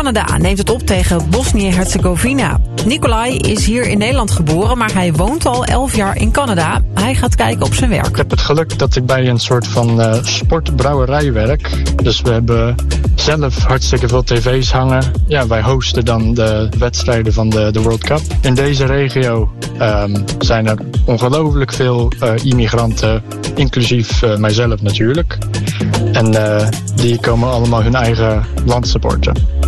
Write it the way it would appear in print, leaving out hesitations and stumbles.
Canada neemt het op tegen Bosnië-Herzegovina. Nicolai is hier in Nederland geboren, maar hij woont al 11 jaar in Canada. Hij gaat kijken op zijn werk. Ik heb het geluk dat ik bij een soort van sportbrouwerij werk. Dus we hebben zelf hartstikke veel tv's hangen. Ja, wij hosten dan de wedstrijden van de World Cup. In deze regio zijn er ongelooflijk veel immigranten, inclusief mijzelf natuurlijk. En die komen allemaal hun eigen land supporten.